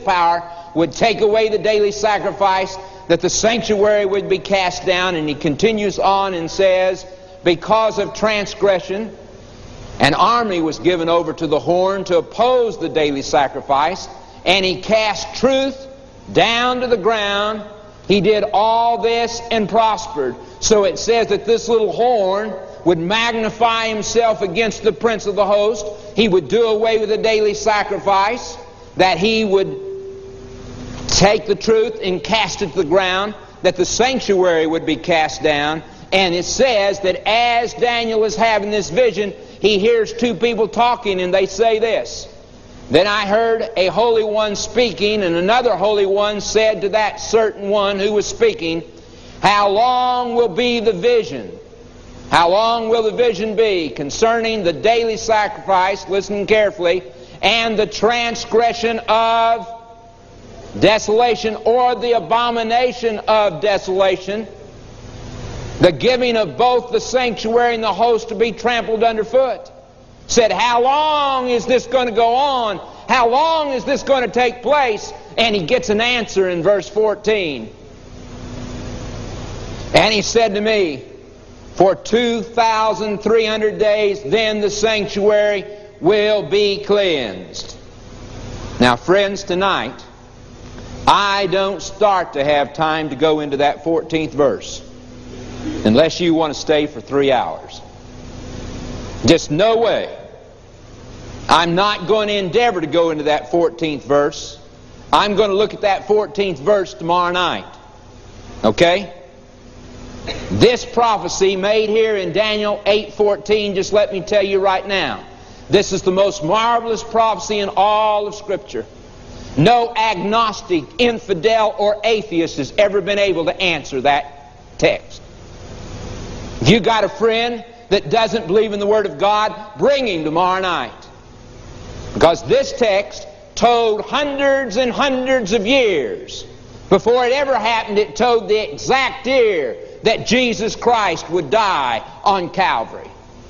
power would take away the daily sacrifice, that the sanctuary would be cast down. And he continues on and says, because of transgression, an army was given over to the horn to oppose the daily sacrifice, and he cast truth down to the ground. He did all this and prospered. So it says that this little horn would magnify himself against the prince of the host. He would do away with the daily sacrifice, that he would take the truth and cast it to the ground, that the sanctuary would be cast down. And it says that as Daniel is having this vision, he hears two people talking, and they say this: then I heard a holy one speaking, and another holy one said to that certain one who was speaking, how long will be the vision? How long will the vision be concerning the daily sacrifice, listening carefully, and the transgression of desolation, or the abomination of desolation, the giving of both the sanctuary and the host to be trampled underfoot? Said, how long is this going to go on? How long is this going to take place? And he gets an answer in verse 14. And he said to me, for 2,300 days, then the sanctuary will be cleansed. Now, friends, tonight, I don't start to have time to go into that 14th verse unless you want to stay for 3 hours. Just no way. I'm not going to endeavor to go into that 14th verse. I'm going to look at that 14th verse tomorrow night. Okay? This prophecy made here in Daniel 8:14, just let me tell you right now, this is the most marvelous prophecy in all of Scripture. No agnostic, infidel, or atheist has ever been able to answer that text. If you got a friend that doesn't believe in the Word of God, bring him tomorrow night. Because this text told hundreds and hundreds of years. Before it ever happened, it told the exact year that Jesus Christ would die on Calvary.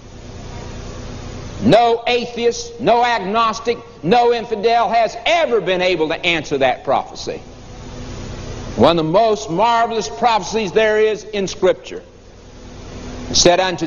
No atheist, no agnostic, no infidel has ever been able to answer that prophecy. One of the most marvelous prophecies there is in Scripture. It said, unto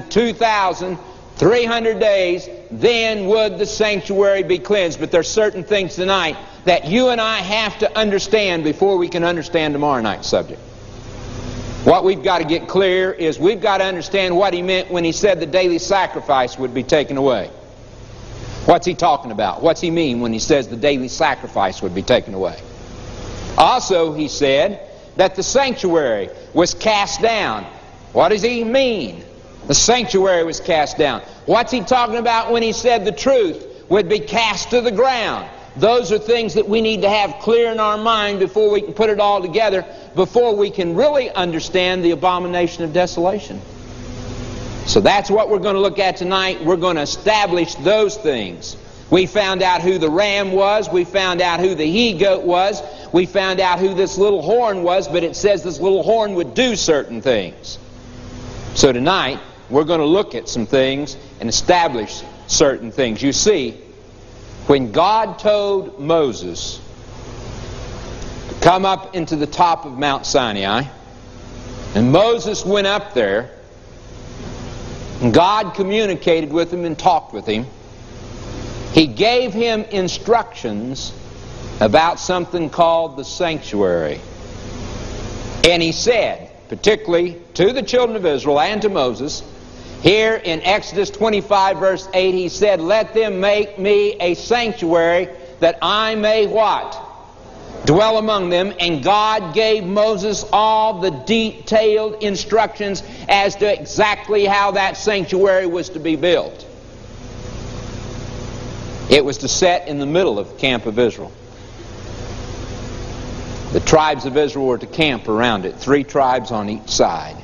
2,300 days, then would the sanctuary be cleansed. But there's certain things tonight that you and I have to understand before we can understand tomorrow night's subject. What we've got to get clear is we've got to understand what he meant when he said the daily sacrifice would be taken away. What's he talking about? What's he mean when he says the daily sacrifice would be taken away? Also, he said that the sanctuary was cast down. What does he mean? The sanctuary was cast down. What's he talking about when he said the truth would be cast to the ground? Those are things that we need to have clear in our mind before we can put it all together, before we can really understand the abomination of desolation. So that's what we're going to look at tonight. We're going to establish those things. We found out who the ram was. We found out who the he-goat was. We found out who this little horn was, but it says this little horn would do certain things. So tonight, we're going to look at some things and establish certain things. You see, when God told Moses to come up into the top of Mount Sinai, and Moses went up there, and God communicated with him and talked with him, He gave him instructions about something called the sanctuary. And He said, particularly to the children of Israel and to Moses, here in Exodus 25 verse 8, He said, let them make me a sanctuary that I may what? Dwell among them. And God gave Moses all the detailed instructions as to exactly how that sanctuary was to be built. It was to set in the middle of the camp of Israel. The tribes of Israel were to camp around it, 3 tribes on each side.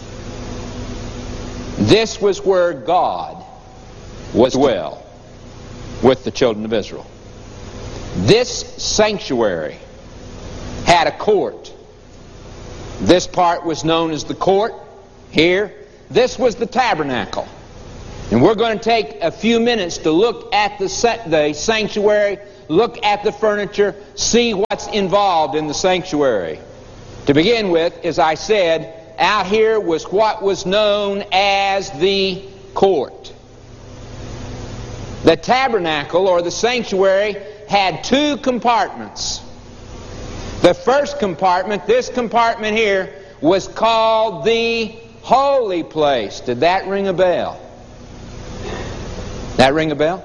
This was where God was dwell with the children of Israel. This sanctuary had a court. This part was known as the court here. This was the tabernacle. And we're going to take a few minutes to look at the sanctuary, look at the furniture, see what's involved in the sanctuary. To begin with, as I said, out here was what was known as the court. The tabernacle, or the sanctuary, had two compartments. The first compartment, this compartment here, was called the holy place. Did that ring a bell? That ring a bell?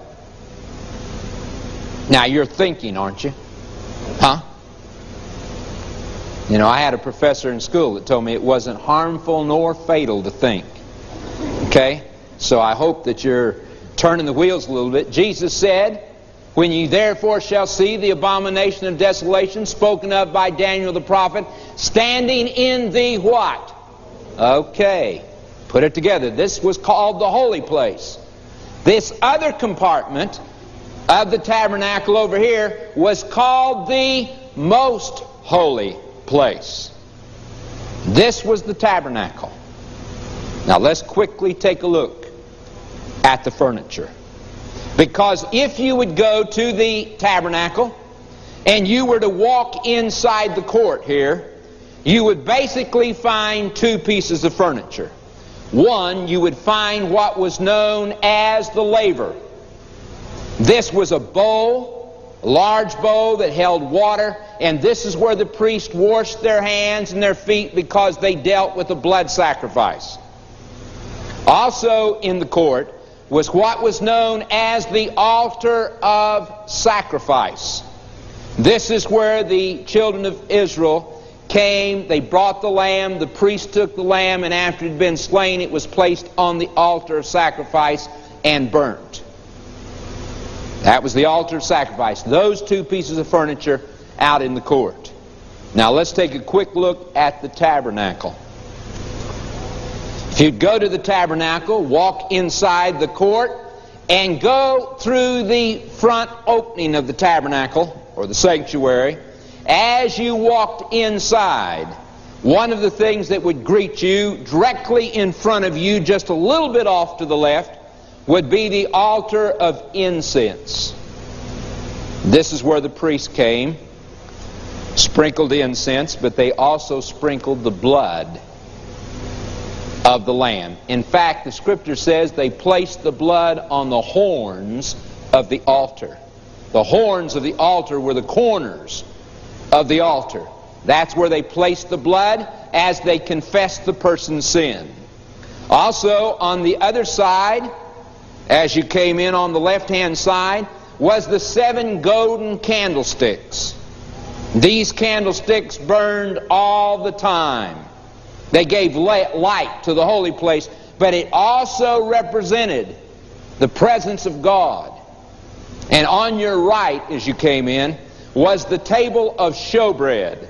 Now you're thinking, aren't you? Huh? You know, I had a professor in school that told me it wasn't harmful nor fatal to think. Okay? So I hope that you're turning the wheels a little bit. Jesus said, "When ye therefore shall see the abomination of desolation spoken of by Daniel the prophet, standing in the" what? Okay. Put it together. This was called the holy place. This other compartment of the tabernacle over here was called the most holy place. This was the tabernacle. Now let's quickly take a look at the furniture. Because if you would go to the tabernacle and you were to walk inside the court here, you would basically find two pieces of furniture. One, you would find what was known as the laver. This was a bowl, a large bowl that held water, and this is where the priest washed their hands and their feet because they dealt with a blood sacrifice. Also in the court was what was known as the altar of sacrifice. This is where the children of Israel came, they brought the lamb, the priest took the lamb, and after it had been slain, it was placed on the altar of sacrifice and burnt. That was the altar of sacrifice. Those two pieces of furniture out in the court. Now let's take a quick look at the tabernacle. If you'd go to the tabernacle, walk inside the court, and go through the front opening of the tabernacle, or the sanctuary, as you walked inside, one of the things that would greet you directly in front of you, just a little bit off to the left, would be the altar of incense. This is where the priests came, sprinkled incense, but they also sprinkled the blood of the lamb. In fact, the scripture says they placed the blood on the horns of the altar. The horns of the altar were the corners of the altar. That's where they placed the blood as they confessed the person's sin. Also, on the other side, as you came in on the left-hand side, was the 7 golden candlesticks. These candlesticks burned all the time. They gave light to the holy place, but it also represented the presence of God. And on your right, as you came in, was the table of showbread.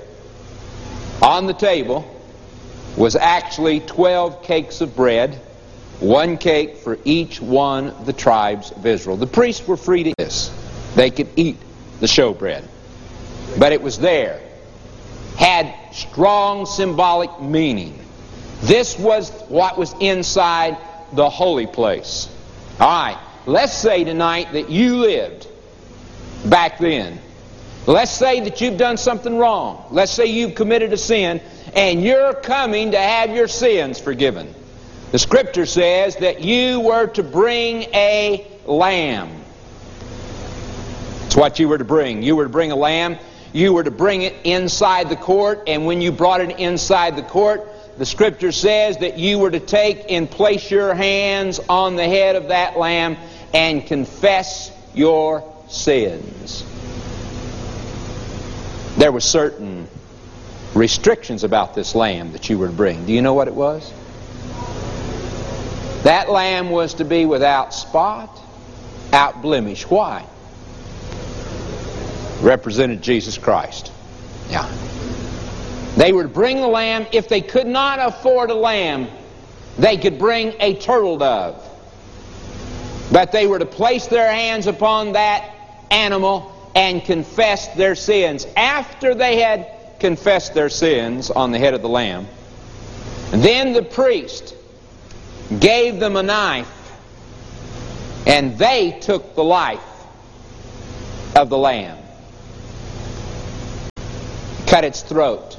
On the table was actually 12 cakes of bread, 1 cake for each one of the tribes of Israel. The priests were free to eat this. They could eat the showbread. But it was there. Had strong symbolic meaning. This was what was inside the holy place. All right, let's say tonight that you lived back then. Let's say that you've done something wrong. Let's say you've committed a sin and you're coming to have your sins forgiven. The scripture says that you were to bring a lamb. That's what you were to bring. You were to bring a lamb. You were to bring it inside the court, and when you brought it inside the court, the scripture says that you were to take and place your hands on the head of that lamb and confess your sins. There were certain restrictions about this lamb that you were to bring. Do you know what it was? That lamb was to be without spot, without blemish. Why? Represented Jesus Christ. Yeah. They were to bring the lamb. If they could not afford a lamb, they could bring a turtle dove. But they were to place their hands upon that animal and confess their sins. After they had confessed their sins on the head of the lamb, then the priest gave them a knife, and they took the life of the lamb. Cut its throat.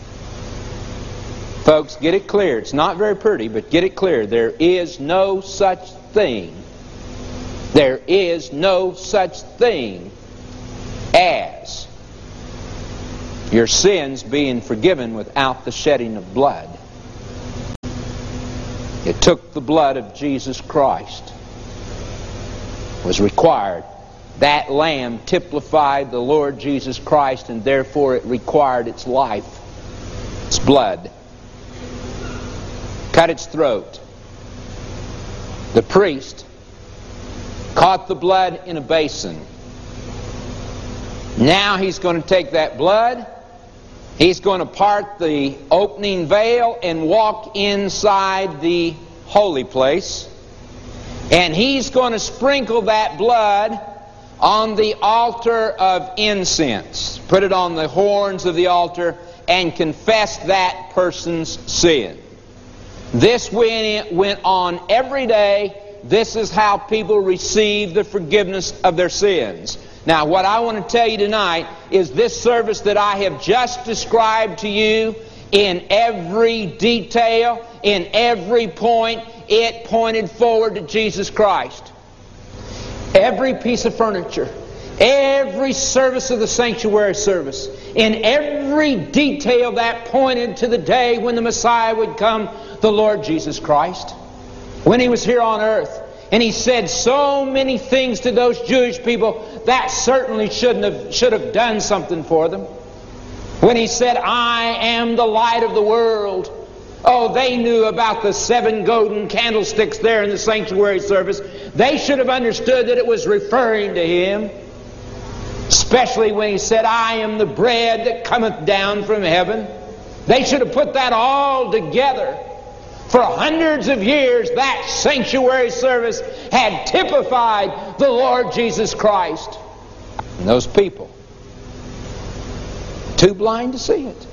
Folks, get it clear. It's not very pretty, but get it clear. There is no such thing. There is no such thing as your sins being forgiven without the shedding of blood. It took the blood of Jesus Christ. It was required. That lamb typified the Lord Jesus Christ, and therefore it required its life, its blood. Cut its throat. The priest caught the blood in a basin. Now he's going to take that blood, he's going to part the opening veil and walk inside the holy place, and he's going to sprinkle that blood on the altar of incense. Put it on the horns of the altar and confess that person's sin. This went on every day. This is how people receive the forgiveness of their sins. Now, what I want to tell you tonight is this service that I have just described to you, in every detail, in every point, it pointed forward to Jesus Christ. Every piece of furniture, every service of the sanctuary service, in every detail that pointed to the day when the Messiah would come, the Lord Jesus Christ. When He was here on earth, and He said so many things to those Jewish people that certainly should have done something for them. When He said, I am the light of the world. Oh, they knew about the 7 golden candlesticks there in the sanctuary service. They should have understood that it was referring to Him. Especially when He said, I am the bread that cometh down from heaven. They should have put that all together. For hundreds of years, that sanctuary service had typified the Lord Jesus Christ. And those people, too blind to see it.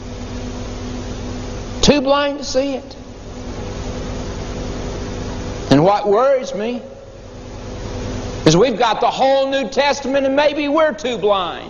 Too blind to see it. And what worries me is we've got the whole New Testament and maybe we're too blind.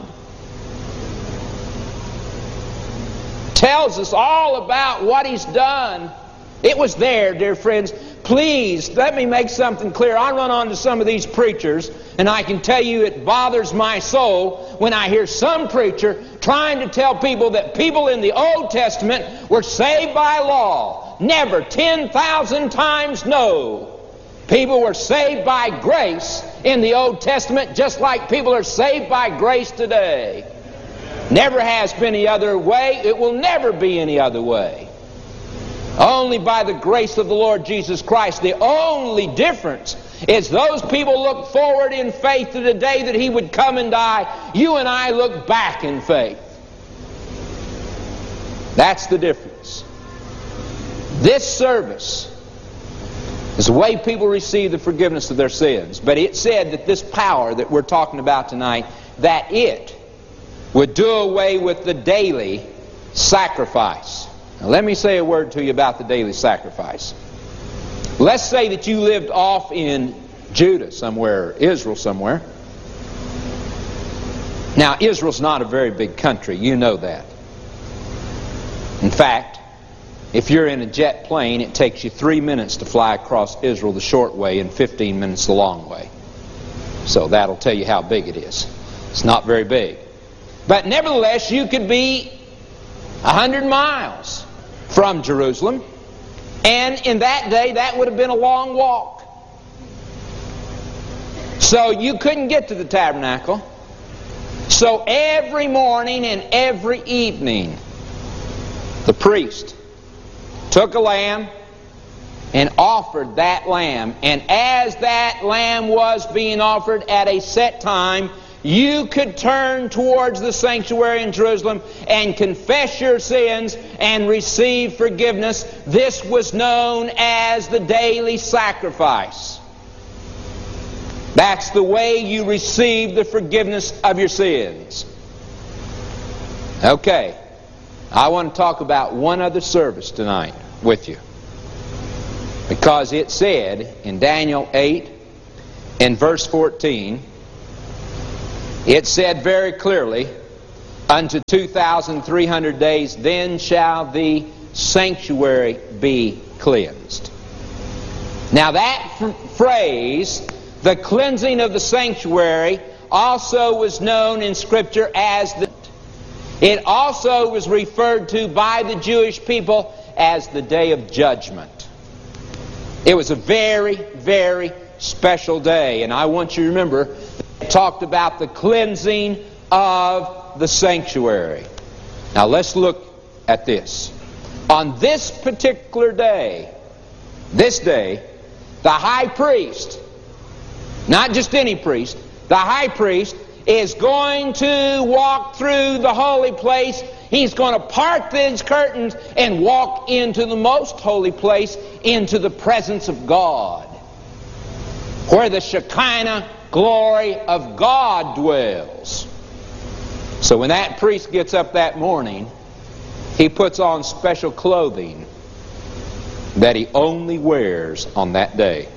Tells us all about what He's done. It was there, dear friends. Please, let me make something clear. I run on to some of these preachers, and I can tell you it bothers my soul when I hear some preacher trying to tell people that people in the Old Testament were saved by law. Never. 10,000 times no. People were saved by grace in the Old Testament, just like people are saved by grace today. Never has been any other way. It will never be any other way. Only by the grace of the Lord Jesus Christ. The only difference is those people look forward in faith to the day that He would come and die. You and I look back in faith. That's the difference. This service is the way people receive the forgiveness of their sins. But it said that this power that we're talking about tonight, that it would do away with the daily sacrifice. Now, let me say a word to you about the daily sacrifice. Let's say that you lived off in Judah somewhere, or Israel somewhere. Now, Israel's not a very big country. You know that. In fact, if you're in a jet plane, it takes you 3 minutes to fly across Israel the short way and 15 minutes the long way. So that'll tell you how big it is. It's not very big. But nevertheless, you could be 100 miles from Jerusalem, and in that day that would have been a long walk. So you couldn't get to the tabernacle. So every morning and every evening the priest took a lamb and offered that lamb, and as that lamb was being offered at a set time, you could turn towards the sanctuary in Jerusalem and confess your sins and receive forgiveness. This was known as the daily sacrifice. That's the way you receive the forgiveness of your sins. Okay, I want to talk about one other service tonight with you. Because it said in Daniel 8 and verse 14, It said very clearly, unto 2,300 days, then shall the sanctuary be cleansed. Now that phrase, the cleansing of the sanctuary, also was known in Scripture as the... It also was referred to by the Jewish people as the Day of Judgment. It was a very, very special day. And I want you to remember, it talked about the cleansing of the sanctuary. Now let's look at this. On this particular day, this day, the high priest, not just any priest, the high priest is going to walk through the holy place. He's going to part these curtains and walk into the most holy place, into the presence of God, where the Shekinah glory of God dwells. So when that priest gets up that morning, he puts on special clothing that he only wears on that day.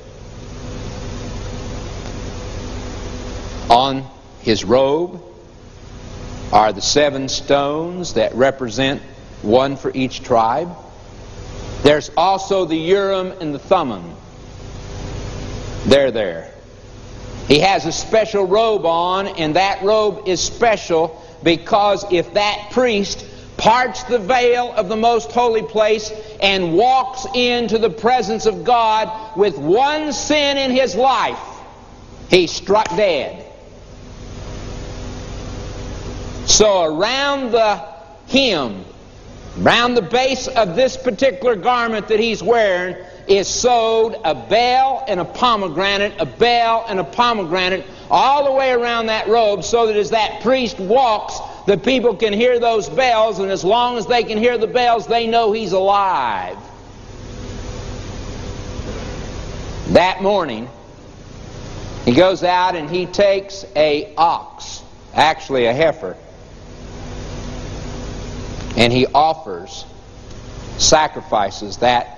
On his robe are the 7 stones that represent one for each tribe. There's also the Urim and the Thummim. They're there. He has a special robe on, and that robe is special because if that priest parts the veil of the most holy place and walks into the presence of God with one sin in his life, he's struck dead. So around the hem, around the base of this particular garment that he's wearing, is sewed a bell and a pomegranate, a bell and a pomegranate, all the way around that robe, so that as that priest walks, the people can hear those bells, and as long as they can hear the bells, they know he's alive. That morning, he goes out and he takes an ox, actually a heifer, and he sacrifices that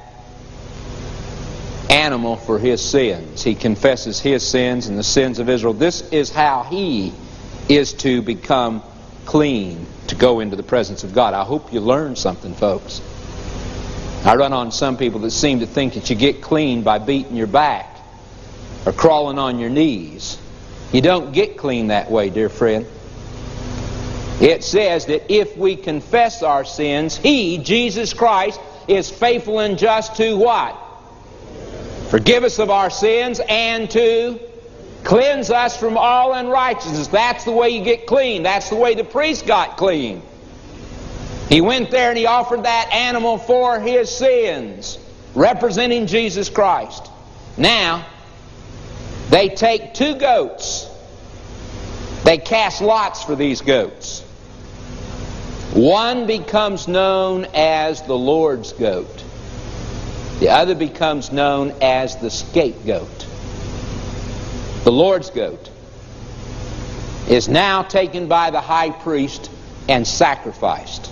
animal for his sins. He confesses his sins and the sins of Israel. This is how he is to become clean, to go into the presence of God. I hope you learned something, folks. I run on some people that seem to think that you get clean by beating your back or crawling on your knees. You don't get clean that way, dear friend. It says that if we confess our sins, He, Jesus Christ, is faithful and just to what? Forgive us of our sins and to cleanse us from all unrighteousness. That's the way you get clean. That's the way the priest got clean. He went there and he offered that animal for his sins, representing Jesus Christ. Now, they take 2 goats. They cast lots for these goats. One becomes known as the Lord's goat. The other becomes known as the scapegoat. The Lord's goat is now taken by the high priest and sacrificed.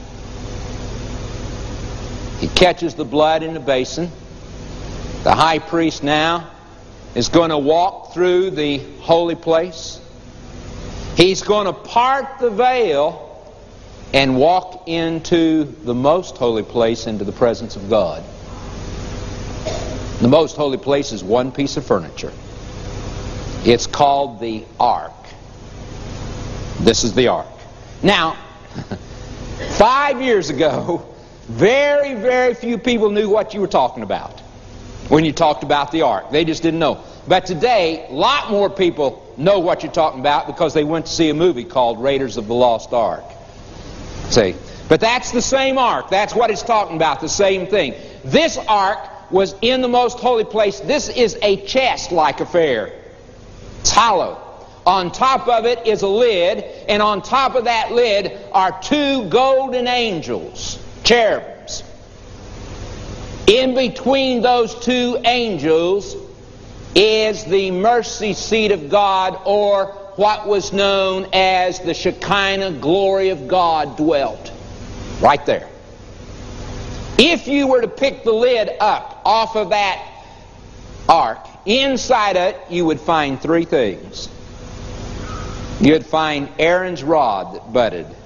He catches the blood in the basin. The high priest now is going to walk through the holy place. He's going to part the veil and walk into the most holy place, into the presence of God. The most holy place is one piece of furniture. It's called the ark. This is the ark. Now, 5 years ago, very, very few people knew what you were talking about when you talked about the ark. They just didn't know. But today, a lot more people know what you're talking about because they went to see a movie called Raiders of the Lost Ark. See? But that's the same ark. That's what it's talking about, the same thing. This ark was in the most holy place. This is a chest-like affair. It's hollow. On top of it is a lid, and on top of that lid are 2 golden angels, cherubims. In between those 2 angels is the mercy seat of God, or what was known as the Shekinah glory of God dwelt. Right there. If you were to pick the lid up off of that ark, inside it you would find 3 things. You'd find Aaron's rod that budded.